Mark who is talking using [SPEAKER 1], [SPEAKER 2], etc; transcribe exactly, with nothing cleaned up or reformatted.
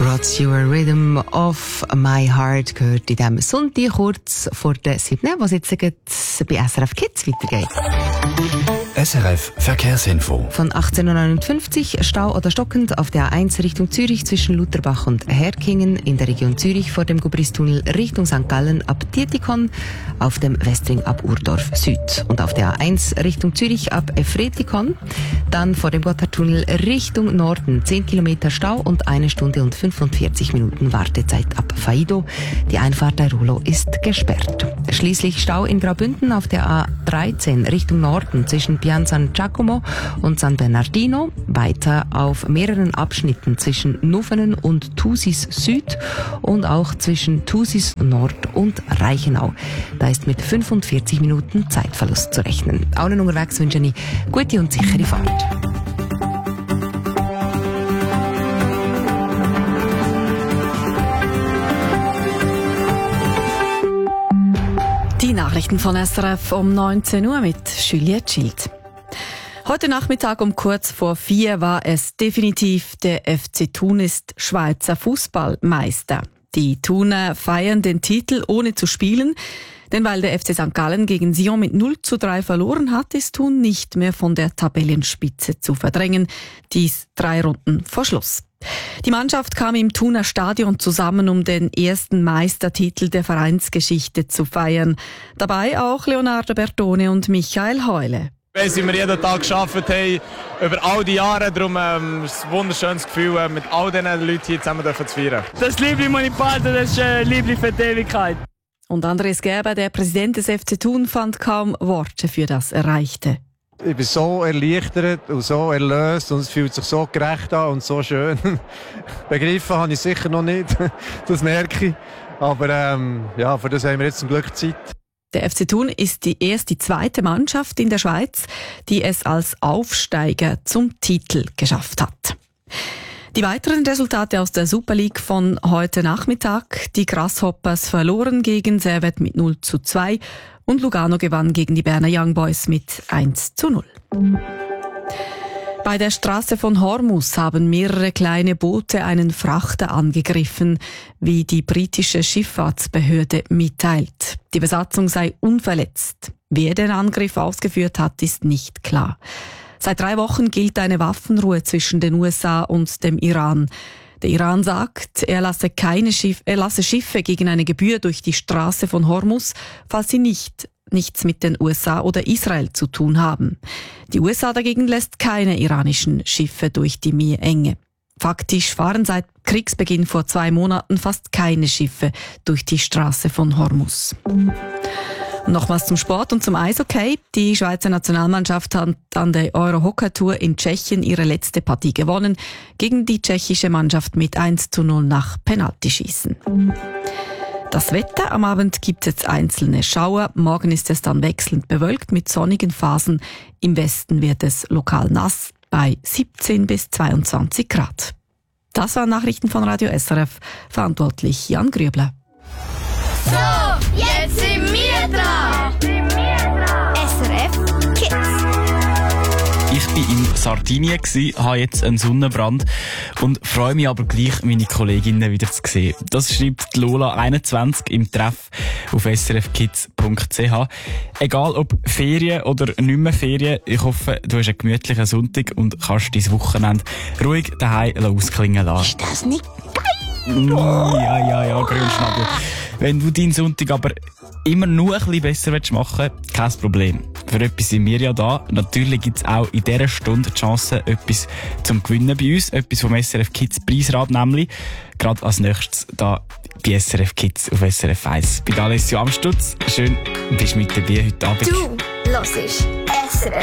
[SPEAKER 1] What's Your Rhythm of My Heart gehört in diesem Sonntag kurz vor der siebten, was jetzt bei S R F Kids weitergeht.
[SPEAKER 2] S R F Verkehrsinfo.
[SPEAKER 1] Von achtzehn Uhr neunundfünfzig Stau oder stockend auf der A eins Richtung Zürich zwischen Lutherbach und Herkingen, in der Region Zürich vor dem Gubristunnel Richtung Sankt Gallen ab Dietikon, auf dem Westring ab Urdorf Süd und auf der A eins Richtung Zürich ab Efretikon, dann vor dem Gotthardtunnel Richtung Norden zehn Kilometer Stau und eine Stunde und fünfundvierzig Minuten Wartezeit ab Faido. Die Einfahrt der Rolo ist gesperrt. Schließlich Stau in Graubünden auf der A dreizehn Richtung Norden zwischen Pian San Giacomo und San Bernardino, weiter auf mehreren Abschnitten zwischen Nuvenen und Thusis Süd und auch zwischen Thusis Nord und Reichenau. Da ist mit fünfundvierzig Minuten Zeitverlust zu rechnen. Allen unterwegs wünsche ich gute und sichere Fahrt.
[SPEAKER 3] Die Nachrichten von S R F um neunzehn Uhr mit Juliette Schild. Heute Nachmittag um kurz vor vier war es definitiv, der F C Thun ist Schweizer Fußballmeister. Die Thuner feiern den Titel ohne zu spielen, denn weil der F C Sankt Gallen gegen Sion mit null zu drei verloren hat, ist Thun nicht mehr von der Tabellenspitze zu verdrängen. Dies drei Runden vor Schluss. Die Mannschaft kam im Thuner Stadion zusammen, um den ersten Meistertitel der Vereinsgeschichte zu feiern. Dabei auch Leonardo Bertone und Michael Heule.
[SPEAKER 4] Weil wir jeden Tag gearbeitet haben, über all die Jahre. Darum ähm, ist es ein wunderschönes Gefühl, äh, mit all diesen Leuten hier zusammen zu feiern.
[SPEAKER 5] Das Liebling meine Partner, das ist äh, Liebling für die Ewigkeit.
[SPEAKER 3] Und Andres Gerber, der Präsident des F C Thun, fand kaum Worte für das Erreichte.
[SPEAKER 6] Ich bin so erleichtert und so erlöst und es fühlt sich so gerecht an und so schön. Begriffen habe ich sicher noch nicht, das merke ich. Aber ähm, ja, für das haben wir jetzt zum Glück Zeit.
[SPEAKER 3] Der F C Thun ist die erst die zweite Mannschaft in der Schweiz, die es als Aufsteiger zum Titel geschafft hat. Die weiteren Resultate aus der Super League von heute Nachmittag. Die Grasshoppers verloren gegen Servette mit null zu zwei und Lugano gewann gegen die Berner Young Boys mit eins zu null. Bei der Straße von Hormuz haben mehrere kleine Boote einen Frachter angegriffen, wie die britische Schifffahrtsbehörde mitteilt. Die Besatzung sei unverletzt. Wer den Angriff ausgeführt hat, ist nicht klar. Seit drei Wochen gilt eine Waffenruhe zwischen den U S A und dem Iran. Der Iran sagt, er lasse, keine Schiff, er lasse Schiffe gegen eine Gebühr durch die Straße von Hormuz, falls sie nicht nichts mit den U S A oder Israel zu tun haben. Die U S A dagegen lässt keine iranischen Schiffe durch die Meerenge. Faktisch fahren seit Kriegsbeginn vor zwei Monaten fast keine Schiffe durch die Straße von Hormuz. Und nochmals zum Sport und zum Eishockey. Die Schweizer Nationalmannschaft hat an der Euro-Hockey-Tour in Tschechien ihre letzte Partie gewonnen, gegen die tschechische Mannschaft mit eins zu null nach Penaltyschießen. Das Wetter: Am Abend gibt es einzelne Schauer. Morgen ist es dann wechselnd bewölkt mit sonnigen Phasen. Im Westen wird es lokal nass bei siebzehn bis zweiundzwanzig Grad. Das waren Nachrichten von Radio S R F. Verantwortlich Jan Grübler.
[SPEAKER 7] So, jetzt sind wir dran. S R F Kids.
[SPEAKER 8] Ich war in Sardinien, habe jetzt einen Sonnenbrand und freue mich aber gleich, meine Kolleginnen wieder zu sehen. Das schreibt Lola einundzwanzig im Treff auf s r f kids punkt c h. Egal ob Ferien oder nicht mehr Ferien, ich hoffe, du hast einen gemütlichen Sonntag und kannst dein Wochenende ruhig daheim ausklingen lassen.
[SPEAKER 7] Ist das nicht geil?
[SPEAKER 8] Ja, ja, ja, Grünschnabel. Wenn du deinen Sonntag aber immer nur ein bisschen besser machen willst, kein Problem. Für etwas sind wir ja da. Natürlich gibt es auch in dieser Stunde die Chance, etwas zum Gewinnen bei uns. Etwas vom S R F Kids Preisrad nämlich. Gerade als nächstes da bei S R F Kids auf S R F eins. Bei Alessio Amstutz. Schön, bist du mit dabei heute Abend.
[SPEAKER 7] Du hörst S R F